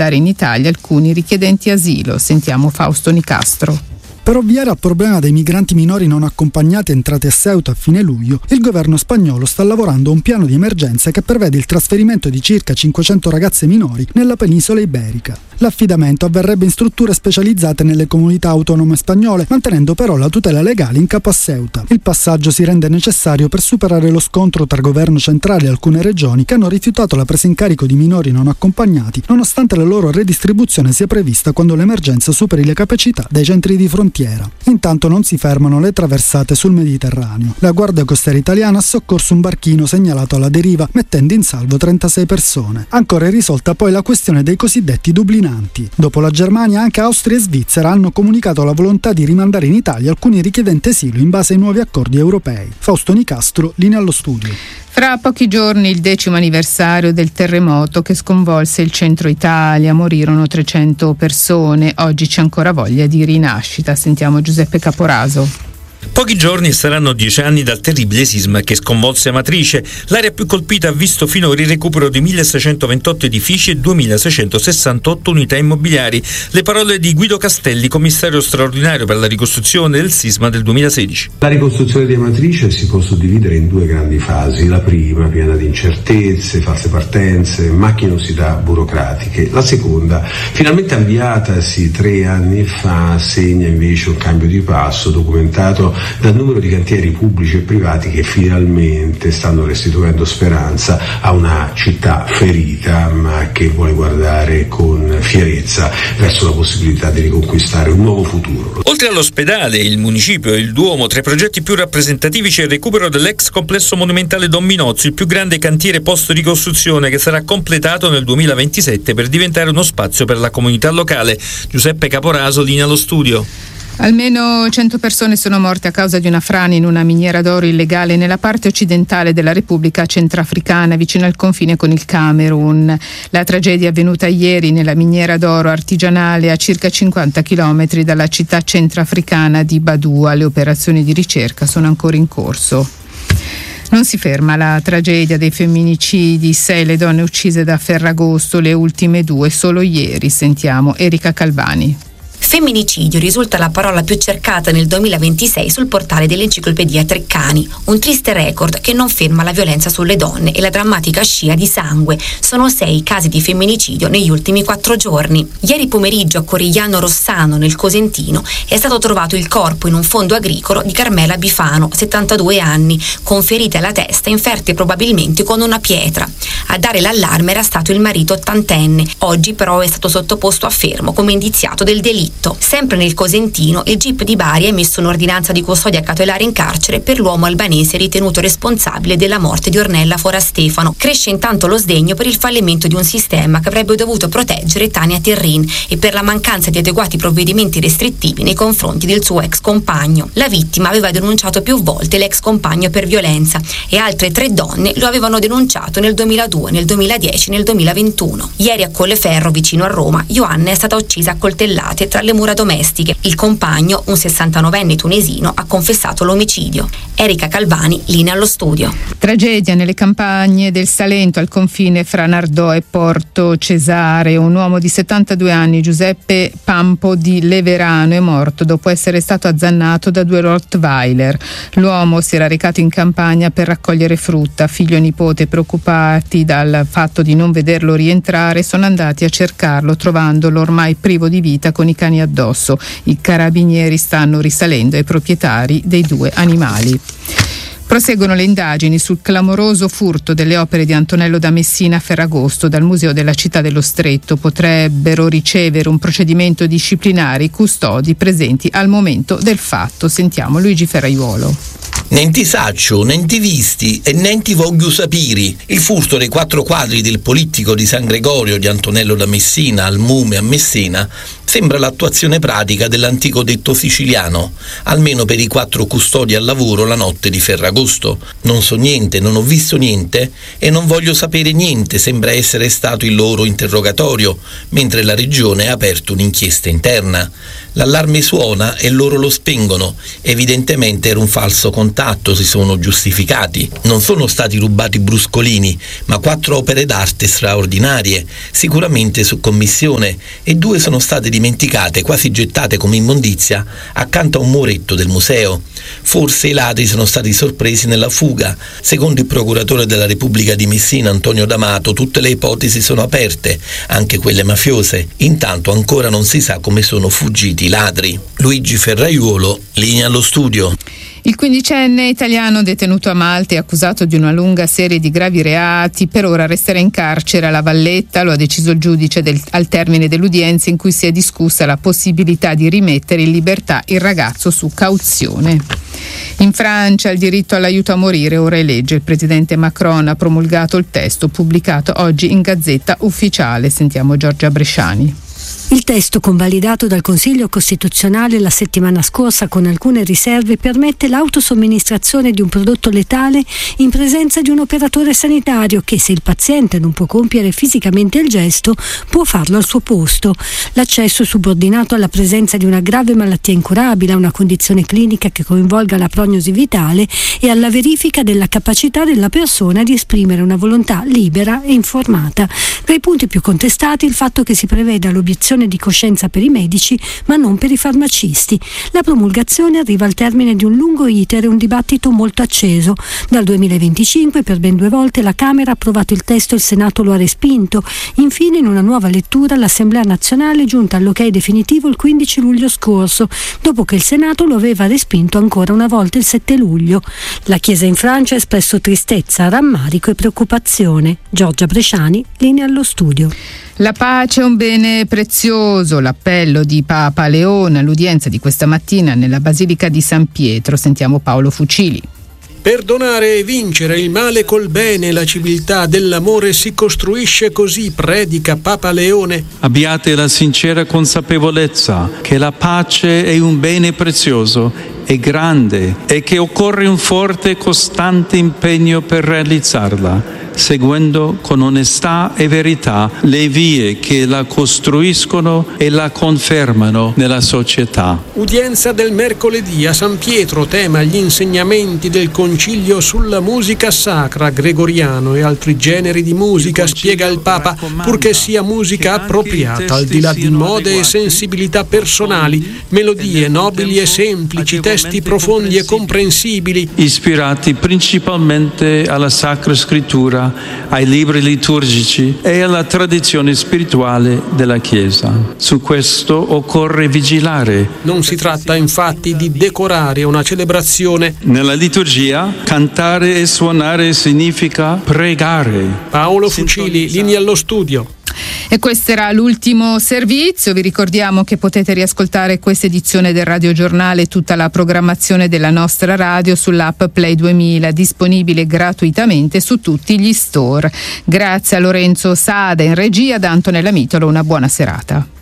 rimandare in Italia alcuni richiedenti asilo. Sentiamo Fausto Nicastro. Per ovviare al problema dei migranti minori non accompagnati entrati a Ceuta a fine luglio, il governo spagnolo sta lavorando a un piano di emergenza che prevede il trasferimento di circa 500 ragazze minori nella penisola iberica. L'affidamento avverrebbe in strutture specializzate nelle comunità autonome spagnole, mantenendo però la tutela legale in capo a Ceuta. Il passaggio si rende necessario per superare lo scontro tra governo centrale e alcune regioni che hanno rifiutato la presa in carico di minori non accompagnati, nonostante la loro redistribuzione sia prevista quando l'emergenza superi le capacità dei centri di frontiera. Intanto non si fermano le traversate sul Mediterraneo. La Guardia Costiera italiana ha soccorso un barchino segnalato alla deriva, mettendo in salvo 36 persone. Ancora irrisolta poi la questione dei cosiddetti dublinanti. Dopo la Germania, anche Austria e Svizzera hanno comunicato la volontà di rimandare in Italia alcuni richiedenti asilo in base ai nuovi accordi europei. Fausto Nicastro, linea allo studio. Fra pochi giorni il 10° anniversario del terremoto che sconvolse il centro Italia, morirono 300 persone, oggi c'è ancora voglia di rinascita. Sentiamo Giuseppe Caporaso. Pochi giorni saranno 10 anni dal terribile sisma che sconvolse Amatrice. L'area più colpita ha visto finora il recupero di 1.628 edifici e 2.668 unità immobiliari. Le parole di Guido Castelli, commissario straordinario per la ricostruzione del sisma del 2016. La ricostruzione di Amatrice si può suddividere in due grandi fasi. La prima, piena di incertezze, false partenze, macchinosità burocratiche. La seconda, finalmente avviatasi 3 anni fa, segna invece un cambio di passo documentato dal numero di cantieri pubblici e privati che finalmente stanno restituendo speranza a una città ferita ma che vuole guardare con fierezza verso la possibilità di riconquistare un nuovo futuro. Oltre all'ospedale, il municipio e il Duomo, tra i progetti più rappresentativi c'è il recupero dell'ex complesso monumentale Don Minozzi, il più grande cantiere post-ricostruzione che sarà completato nel 2027 per diventare uno spazio per la comunità locale. Giuseppe Caporaso, linea allo studio. Almeno 100 persone sono morte a causa di una frana in una miniera d'oro illegale nella parte occidentale della Repubblica Centrafricana, vicino al confine con il Camerun. La tragedia è avvenuta ieri nella miniera d'oro artigianale a circa 50 km dalla città centrafricana di Badua. Le operazioni di ricerca sono ancora in corso. Non si ferma la tragedia dei femminicidi, 6 le donne uccise da Ferragosto, le ultime 2 solo ieri. Sentiamo Erika Calvani. Femminicidio risulta la parola più cercata nel 2026 sul portale dell'enciclopedia Treccani, un triste record che non ferma la violenza sulle donne e la drammatica scia di sangue. Sono 6 casi di femminicidio negli ultimi 4 giorni. Ieri pomeriggio a Corigliano Rossano, nel Cosentino, è stato trovato il corpo in un fondo agricolo di Carmela Bifano, 72 anni, con ferite alla testa inferte probabilmente con una pietra. A dare l'allarme era stato il marito 80enne, oggi però è stato sottoposto a fermo come indiziato del delitto. Sempre nel Cosentino, il GIP di Bari ha emesso un'ordinanza di custodia cautelare in carcere per l'uomo albanese ritenuto responsabile della morte di Ornella Forastefano. Cresce intanto lo sdegno per il fallimento di un sistema che avrebbe dovuto proteggere Tania Terrin e per la mancanza di adeguati provvedimenti restrittivi nei confronti del suo ex compagno. La vittima aveva denunciato più volte l'ex compagno per violenza e altre 3 donne lo avevano denunciato nel 2002, nel 2010 e nel 2021. Ieri a Colleferro, vicino a Roma, Ioanna è stata uccisa a coltellate tra le mura domestiche. Il compagno, un 69enne tunisino, ha confessato l'omicidio. Erika Calvani, linea allo studio. Tragedia nelle campagne del Salento al confine fra Nardò e Porto Cesare. Un uomo di 72 anni, Giuseppe Pampo di Leverano, è morto dopo essere stato azzannato da 2 Rottweiler. L'uomo si era recato in campagna per raccogliere frutta. Figlio e nipote, preoccupati dal fatto di non vederlo rientrare, sono andati a cercarlo, trovandolo ormai privo di vita con i cani addosso. I carabinieri stanno risalendo ai proprietari dei 2 animali. Proseguono le indagini sul clamoroso furto delle opere di Antonello da Messina a Ferragosto dal Museo della Città dello Stretto. Potrebbero ricevere un procedimento disciplinare i custodi presenti al momento del fatto. Sentiamo Luigi Ferraiuolo. Nenti saccio, nenti visti e nenti voglio sapere. Il furto dei 4 quadri del Polittico di San Gregorio di Antonello da Messina al Mume a Messina Sembra l'attuazione pratica dell'antico detto siciliano, almeno per i 4 custodi al lavoro la notte di Ferragosto. Non so niente, non ho visto niente e non voglio sapere niente, sembra essere stato il loro interrogatorio, mentre la regione ha aperto un'inchiesta interna. L'allarme suona e loro lo spengono. Evidentemente era un falso contatto, si sono giustificati. Non sono stati rubati bruscolini, ma 4 opere d'arte straordinarie, sicuramente su commissione, e 2 sono state dimenticate, quasi gettate come immondizia, accanto a un muretto del museo. Forse i ladri sono stati sorpresi nella fuga. Secondo il procuratore della Repubblica di Messina, Antonio D'Amato, tutte le ipotesi sono aperte, anche quelle mafiose. Intanto ancora non si sa come sono fuggiti i ladri. Luigi Ferraiuolo, linea allo studio. Il 15enne italiano detenuto a Malta e accusato di una lunga serie di gravi reati per ora resterà in carcere a La Valletta, lo ha deciso il giudice al termine dell'udienza in cui si è discussa la possibilità di rimettere in libertà il ragazzo su cauzione. In Francia il diritto all'aiuto a morire ora è legge. Il presidente Macron ha promulgato il testo pubblicato oggi in Gazzetta Ufficiale. Sentiamo Giorgia Bresciani. Il testo, convalidato dal Consiglio Costituzionale la settimana scorsa con alcune riserve, permette l'autosomministrazione di un prodotto letale in presenza di un operatore sanitario che, se il paziente non può compiere fisicamente il gesto, può farlo al suo posto. L'accesso è subordinato alla presenza di una grave malattia incurabile, a una condizione clinica che coinvolga la prognosi vitale e alla verifica della capacità della persona di esprimere una volontà libera e informata. Tra i punti più contestati il fatto che si preveda l'obiezione di coscienza per i medici ma non per i farmacisti. La promulgazione arriva al termine di un lungo iter e un dibattito molto acceso. Dal 2025 per ben 2 volte la Camera ha approvato il testo e il Senato lo ha respinto. Infine, in una nuova lettura, l'Assemblea nazionale è giunta all'ok definitivo il 15 luglio scorso, dopo che il Senato lo aveva respinto ancora una volta il 7 luglio. La Chiesa in Francia ha espresso tristezza, rammarico e preoccupazione. Giorgia Bresciani, linea allo studio. La pace è un bene prezioso, l'appello di Papa Leone all'udienza di questa mattina nella Basilica di San Pietro. Sentiamo Paolo Fucili. Perdonare e vincere il male col bene, la civiltà dell'amore si costruisce così, predica Papa Leone. Abbiate la sincera consapevolezza che la pace è un bene prezioso e grande e che occorre un forte e costante impegno per realizzarla, seguendo con onestà e verità le vie che la costruiscono e la confermano nella società. Udienza del mercoledì a San Pietro, tema gli insegnamenti del Concilio sulla musica sacra, gregoriano e altri generi di musica, spiega il Papa, purché sia musica appropriata, al di là di mode e sensibilità personali, melodie nobili e semplici, testi profondi e comprensibili, ispirati principalmente alla Sacra Scrittura, ai libri liturgici e alla tradizione spirituale della Chiesa. Su questo occorre vigilare. Non si tratta infatti di decorare una celebrazione. Nella liturgia, cantare e suonare significa pregare. Paolo Fucili, linea allo studio. E questo era l'ultimo servizio. Vi ricordiamo che potete riascoltare questa edizione del Radio Giornale e tutta la programmazione della nostra radio sull'app Play 2000, disponibile gratuitamente su tutti gli store. Grazie a Lorenzo Sada in regia, da Antonella Mitolo, una buona serata.